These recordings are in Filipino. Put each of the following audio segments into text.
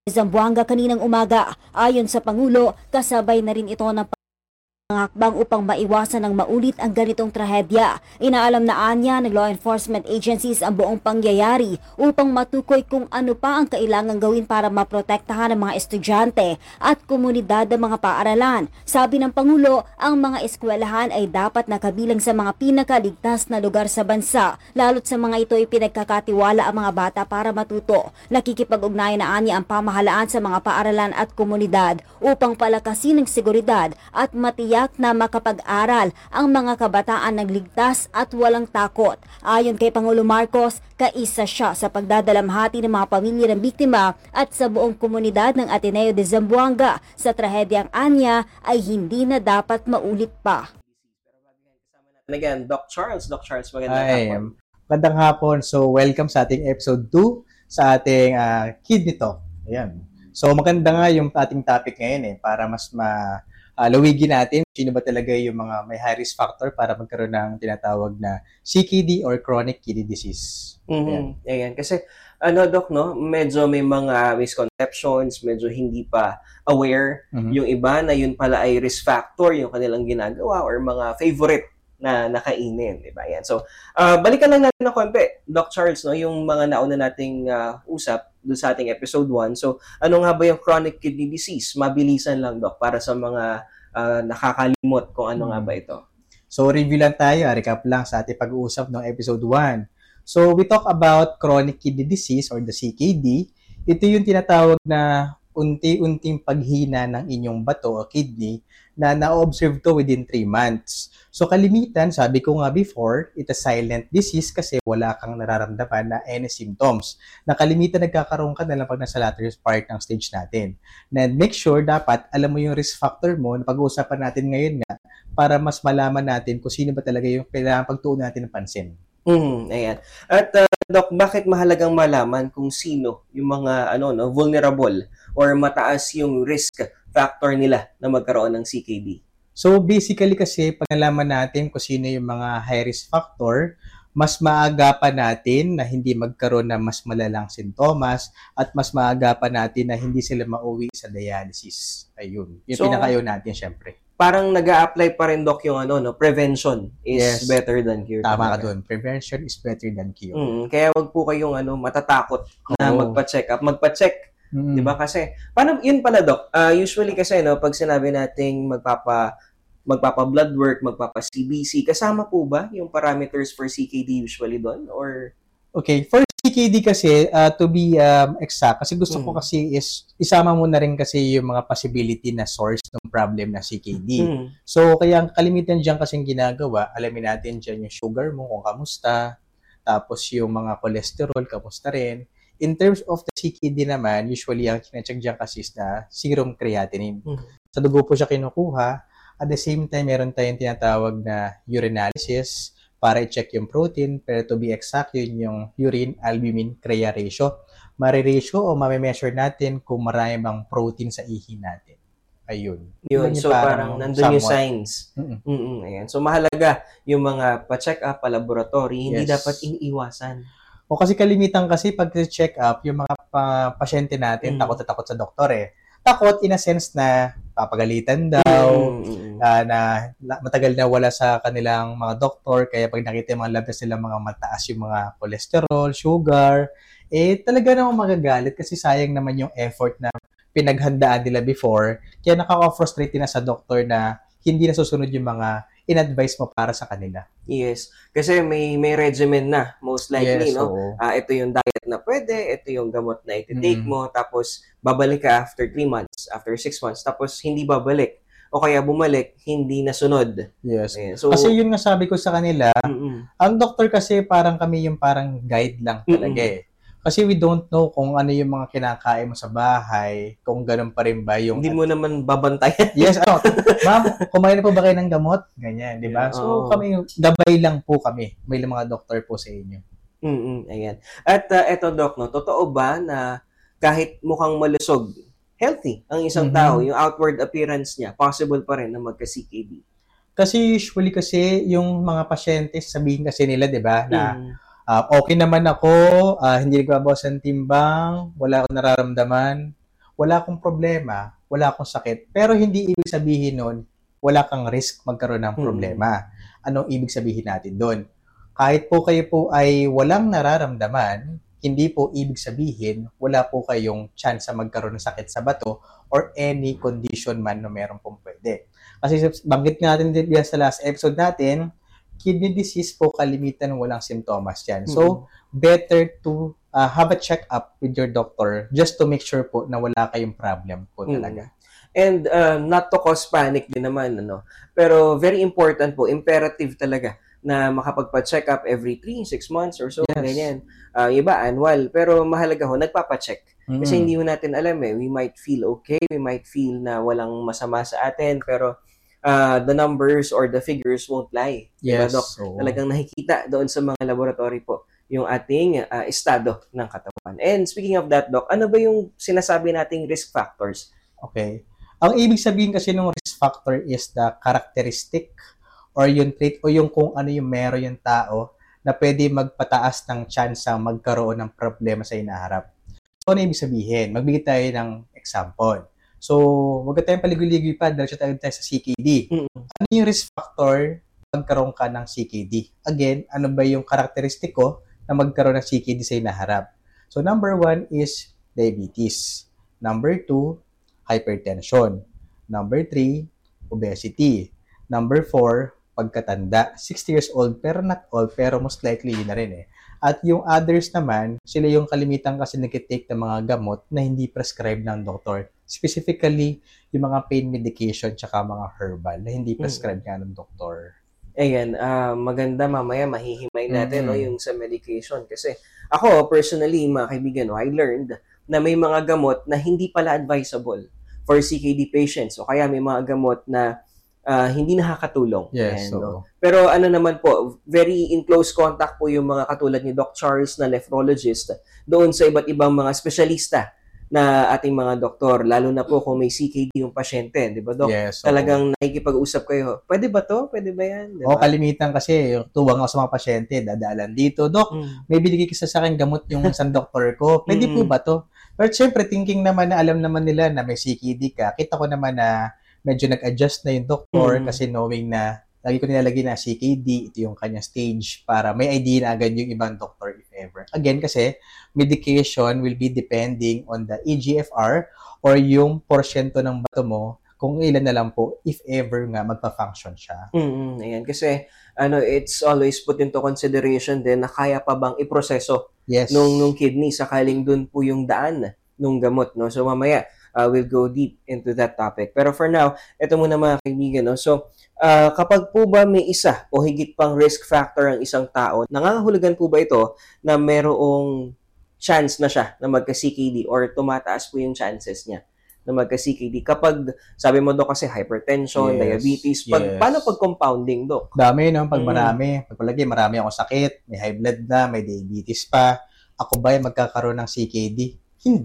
Zamboanga kaninang umaga. Ayon sa Pangulo, kasabay na rin ito ng mga hakbang upang maiwasan ng maulit ang ganitong trahedya. Inaalam na anya ng law enforcement agencies ang buong pangyayari upang matukoy kung ano pa ang kailangang gawin para maprotektahan ang mga estudyante at komunidad ng mga paaralan. Sabi ng Pangulo, ang mga eskwelahan ay dapat nakabilang sa mga pinakaligtas na lugar sa bansa, lalo't sa mga ito ay pinagkakatiwala ang mga bata para matuto. Nakikipag-ugnayan na anya ang pamahalaan sa mga paaralan at komunidad upang palakasin ang seguridad at matiyak na makapag-aral ang mga kabataan ng ligtas at walang takot. Ayon kay Pangulo Marcos, kaisa siya sa pagdadalamhati ng mga pamilya ng biktima at sa buong komunidad ng Ateneo de Zamboanga sa trahedyang anya ay hindi na dapat maulit pa. Again, Doc Charles, magandang Hi, hapon. magandang hapon. So, welcome sa ating episode 2 sa ating Kidney Talk. Ayan. So, maganda nga yung ating topic ngayon para mas lawigin natin sino ba talaga yung mga may high risk factor para magkaroon ng tinatawag na CKD or chronic kidney disease. Ayan. Kasi, Doc, no, medyo may mga misconceptions, medyo hindi pa aware yung iba na yun pala ay risk factor yung kanilang ginagawa or mga favorite na nakainin, di ba? Yan. So, balikan lang natin ng konti, Doc Charles, no, yung mga nauna nating usap doon sa ating episode 1. So, ano nga ba yung chronic kidney disease? Mabilisan lang, Doc, para sa mga nakakalimot kung ano nga ba ito. So, review lang tayo, recap lang sa ating pag-uusap ng episode 1. So, we talk about chronic kidney disease or the CKD. Ito yung tinatawag na unti-unting paghina ng inyong bato o kidney na na-observe to within 3 months. So kalimitan, sabi ko nga before, it's a silent disease kasi wala kang nararamdaman na any symptoms. Na kalimitan nagkakaroon ka na lang pag nasa latter part ng stage natin. Na make sure dapat alam mo yung risk factor mo na pag-uusapan natin ngayon nga para mas malaman natin kung sino ba talaga yung kailangan pagtuon natin ng pansin. Ayan. At Doc, bakit mahalagang malaman kung sino yung mga vulnerable or mataas yung risk factor nila na magkaroon ng CKD? So basically kasi pag nalaman natin kung sino yung mga high risk factor, mas maagapan natin na hindi magkaroon ng mas malalang sintomas at mas maagapan natin na hindi sila mauwi sa dialysis. Ayun. Yung pinaka-ayaw natin syempre. Parang nag-a-apply pa rin, Doc, yung prevention is better than cure. Tama ka doon. Prevention is better than cure. Kaya wag po kayong matatakot na magpa-check up. Magpa-check. Diba? Kasi, paano, yun pala, Doc, usually kasi, pag sinabi nating magpapa-blood work, magpapa-CBC, kasama po ba yung parameters for CKD usually doon? Or... Okay, for CKD kasi, to be exact, kasi gusto ko kasi is, isama mo na rin kasi yung mga possibility na source ng problem na CKD. So, kaya ang kalimitan dyan kasing ginagawa, alamin natin dyan yung sugar mo, kung kamusta, tapos yung mga cholesterol, kamusta rin. In terms of the CKD naman, usually ang kina-check dyan kasi is na serum creatinine. Sa dugo po siya kinukuha. At the same time, meron tayong tinatawag na urinalysis para i-check yung protein. Pero to be exact, yun yung urine albumin crea ratio. Mare-ratio o mame-measure natin kung marami bang protein sa ihi natin. Ayun. Yun, so parang nandun yung signs. Ayan. So mahalaga yung mga pa-check up, pa-laboratory, hindi dapat iniiwasan. O kasi kalimitan kasi pag check up, yung mga pasyente natin, takot na takot sa doktor Takot in a sense na papagalitan daw, na matagal na wala sa kanilang mga doktor, kaya pag nakita yung mga labas nila mga mataas yung mga cholesterol, sugar, talaga namang magagalit kasi sayang naman yung effort na pinaghandaan nila before, kaya nakaka-frustrate na sa doktor na hindi nasusunod yung mga in-advise mo para sa kanila. Yes. Kasi may regimen na, most likely, yes, no? Ito yung diet na pwede, ito yung gamot na iti-take mo, tapos babalik ka after 3 months, after 6 months, tapos hindi babalik. O kaya bumalik, hindi nasunod. Yes. Ayan. So, kasi yun nga sabi ko sa kanila, ang doctor kasi parang kami yung parang guide lang talaga Kasi we don't know kung ano yung mga kinakain mo sa bahay, kung ganun pa rin ba yung... Hindi mo naman babantayan. Yes, ma'am, kumain na po ba kayo ng gamot? Ganyan, di ba? So kami, gabay lang po kami. May mga doktor po sa inyo. Ayan. At eto, Doc, no, totoo ba na kahit mukhang malusog, healthy ang isang tao, yung outward appearance niya, possible pa rin na magka-CKD? Kasi usually kasi yung mga pasyente, sabihin kasi nila, di ba, na okay naman ako, hindi nagbabawas ng timbang, wala akong nararamdaman, wala akong problema, wala akong sakit, pero hindi ibig sabihin nun, wala kang risk magkaroon ng problema. Anong ibig sabihin natin doon? Kahit po kayo po ay walang nararamdaman, hindi po ibig sabihin wala po kayong chance sa magkaroon ng sakit sa bato or any condition man na meron pong pwede. Kasi banggit natin din sa last episode natin, kidney disease po kalimitan walang simptomas yan. So, better to have a check-up with your doctor just to make sure po na wala kayong problem po talaga. And not to cause panic din naman, ano. Pero very important po, imperative talaga na makapagpa-check up every 3-6 months or so, ganyan. Iba, annual. Pero mahalaga ho, nagpapa-check. Kasi hindi ho natin alam we might feel okay, we might feel na walang masama sa atin, pero the numbers or the figures won't lie. Yes. Diba, Doc? Talagang nakikita doon sa mga laboratory po yung ating estado ng katawan. And speaking of that, Doc, ano ba yung sinasabi nating risk factors? Okay. Ang ibig sabihin kasi ng risk factor is the characteristic or yung trait o yung kung ano yung meron yung tao na pwede magpataas ng chance ang magkaroon ng problema sa inaharap. So, ano ibig sabihin? Magbigay tayo ng example. So, wag tayong paligoy-ligoy pa, diretso tayo sa CKD. Ano yung risk factor magkaroon ka ng CKD? Again, ano ba yung karakteristik ko na magkaroon ng CKD sa inaharap? So, number 1 is diabetes. Number 2, hypertension. Number 3, obesity. Number 4, pagkatanda. 60 years old, pero not all, pero most likely yun na rin At yung others naman, sila yung kalimitan kasi nag-take ng mga gamot na hindi prescribed ng doktor. Specifically, yung mga pain medication tsaka mga herbal na hindi prescribed nga ng doktor. Ayan, maganda mamaya mahihimay natin yung sa medication. Kasi ako, personally, mga kaibigan, I learned na may mga gamot na hindi pala advisable for CKD patients. O kaya may mga gamot na hindi nakakatulong. Yes. Pero ano naman po, very in close contact po yung mga katulad ni Doc Charles na nephrologist doon sa iba't ibang mga espesyalista na ating mga doktor, lalo na po kung may CKD yung pasyente, di ba, Doc? Yes, talagang nakikipag-usap kayo, pwede ba to? Pwede ba yan? Diba? Kalimitan kasi, tuwang ako sa mga pasyente, dadalan dito, Doc, may binigay kasi sa akin gamot yung isang doktor ko, pwede po ba to? Pero syempre, thinking naman na alam naman nila na may CKD ka, kita ko naman na medyo nag-adjust na yung doktor kasi knowing na lagi ko nilalagay na CKD, ito yung kanyang stage para may idea na agad yung ibang doctor if ever. Again, kasi medication will be depending on the EGFR or yung porsyento ng bato mo kung ilan na lang po if ever nga magpa-function siya. Ayan, kasi it's always put into consideration din na kaya pa bang iproseso nung kidney sakaling dun po yung daan nung gamot, no? So mamaya, we'll go deep into that topic. Pero for now, ito muna mga kaibigan, no? So, kapag po ba may isa o higit pang risk factor ang isang tao, nangangahulugan po ba ito na merong chance na siya na magka-CKD or tumataas po yung chances niya na magka-CKD? Kapag, sabi mo, Dok, kasi hypertension, diabetes, paano pag compounding, Dok? Dami, no? Pag marami, pagpalagi, marami akong sakit, may high blood na, may diabetes pa, ako ba yung magkakaroon ng CKD?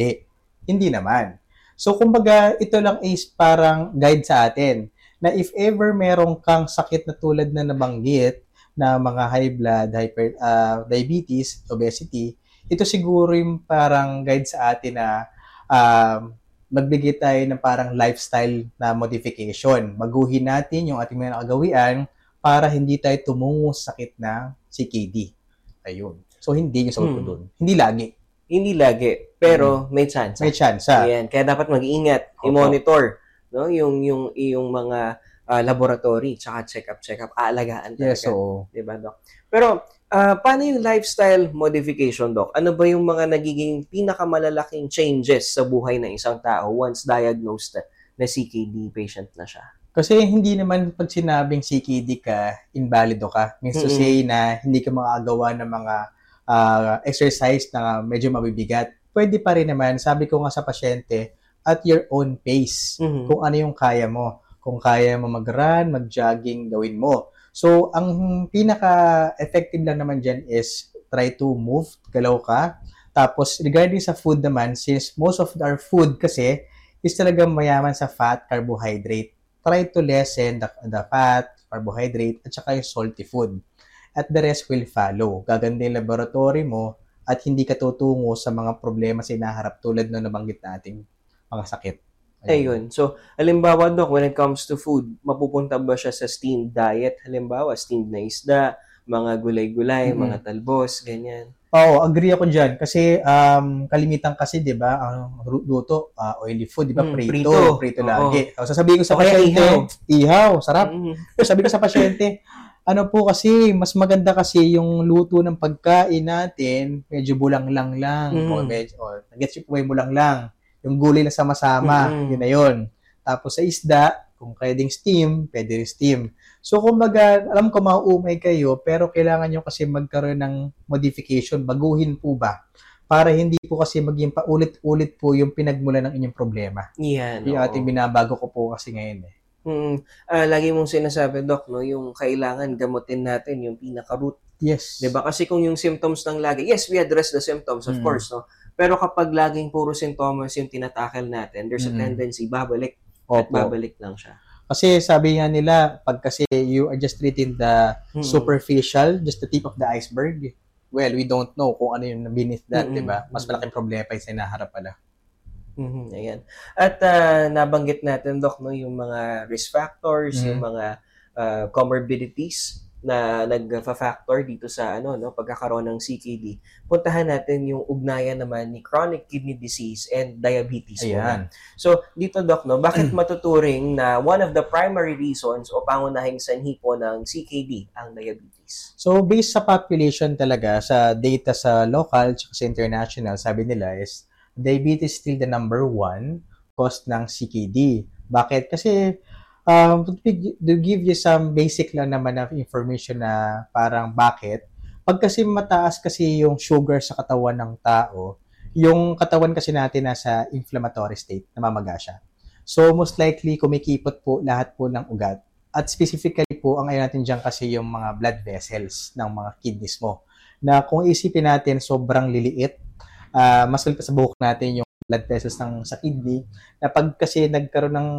Hindi naman. So, kumbaga, ito lang is parang guide sa atin na if ever merong kang sakit na tulad na nabanggit na mga high blood, diabetes, obesity, ito siguro yung parang guide sa atin na magbigay tayo ng parang lifestyle na modification. Baguhin natin yung ating mga nakagawian para hindi tayo tumungo sa sakit ng CKD. Ayun. So, hindi yung sagot ko dun. Hindi lagi, pero may chance. May chance. Ayan, kaya dapat mag-iingat, i-monitor, no, yung mga laboratory, tsaka check-up, aalagaan talaga. Yes, so. Diba, Doc? Pero, paano yung lifestyle modification, Doc? Ano ba yung mga nagiging pinakamalalaking changes sa buhay ng isang tao once diagnosed na CKD patient na siya? Kasi hindi naman pag sinabing CKD ka, invalido ka. Means to say na hindi ka makagawa ng mga exercise na medyo mabibigat. Pwede pa rin naman, sabi ko nga sa pasyente, at your own pace. Kung ano yung kaya mo. Kung kaya mo mag-run, mag-jogging, gawin mo. So, ang pinaka-effective lang naman dyan is try to move, galaw ka. Tapos, regarding sa food naman, since most of our food kasi is talagang mayaman sa fat, carbohydrate, try to lessen the fat, carbohydrate, at saka yung salty food. At the rest will follow. Gaganda yung laboratory mo at hindi ka tutungo sa mga problema sa inaharap tulad na nabanggit nating mga sakit. Ayun. So, halimbawa, Doc, when it comes to food, mapupunta ba siya sa steamed diet? Halimbawa, steamed na isda, mga gulay-gulay, mga talbos, ganyan. Oo, agree ako dyan. Kasi kalimitan kasi, di ba, ang luto, oily food, di ba, prito lagi. So, sasabihin ko sa pasyente, ihaw, sarap. Pero sabi ko sa pasyente, ano po kasi, mas maganda kasi yung luto ng pagkain natin, medyo bulang-lang lang. Gets yung bulang-lang. Yung gulay na sama-sama, yun na yun. Tapos sa isda, kung pwedeng steam, pwede rin steam. So, kumbaga, alam ko mauumay kayo, pero kailangan nyo kasi magkaroon ng modification, baguhin po ba? Para hindi po kasi maging paulit-ulit po yung pinagmula ng inyong problema. Yan. Yung ating binabago ko po kasi ngayon eh. Lagi mong sinasabi, Doc, no, yung kailangan gamutin natin yung pinaka-root. Yes. Diba? Kasi kung yung symptoms lang lagi, yes, we address the symptoms, of course, no? Pero kapag laging puro symptoms yung tinatackle natin, there's a tendency, babalik at babalik lang siya. Kasi sabi nga nila, pag kasi you are just treating the superficial, just the tip of the iceberg, well, we don't know kung ano yung beneath that, diba? Mas malaking problema pa yung sinaharap pala. Ayan. At nabanggit natin, Doc, no, yung mga risk factors, yung mga comorbidities na nag-factor dito sa pagkakaroon ng CKD. Puntahan natin yung ugnayan naman ni chronic kidney disease and diabetes. Ayan. So, dito, Doc, no, bakit matuturing na one of the primary reasons o pangunahing sanhi po ng CKD ang diabetes? So, based sa population talaga, sa data sa local at sa international, sabi nila is diabetes still the number 1 cause ng CKD. Bakit? Kasi to give you some basic lang naman of information na parang bakit. Pag kasi mataas kasi yung sugar sa katawan ng tao, yung katawan kasi natin nasa inflammatory state, namamaga siya. So most likely kumikipot po lahat po ng ugat. At specifically po, ang ayaw natin dyan kasi yung mga blood vessels ng mga kidneys mo. Na kung isipin natin, sobrang liliit, mas sa buhok natin yung blood vessels sa kidney, na pag kasi nagkaroon ng